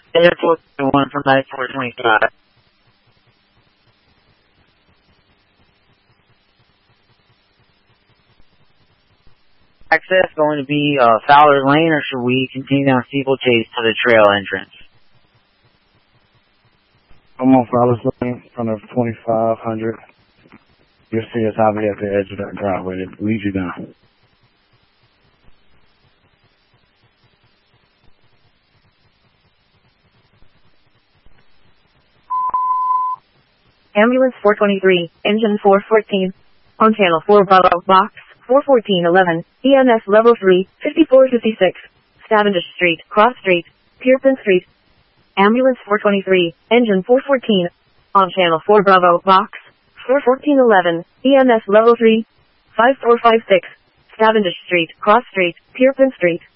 Airport 1 from 9425. Access going to be Fowler Lane, or should we continue down Steeplechase to the trail entrance? I'm on Fowler's Lane in front of 2500. You'll see us out here at the edge of that driveway that leads you down. Ambulance 423, engine 414, on channel 4 Bravo, box 41411, EMS level 3, 5456, Cavendish Street, Cross Street, Pierpont Street. Ambulance 423, engine 414, on channel 4 Bravo, box 41411, EMS level 3, 5456, Cavendish Street, Cross Street, Pierpont Street.